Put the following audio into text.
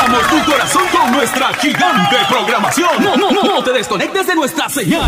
Llenamos tu corazón con nuestra gigante programación. No te desconectes de nuestra señal.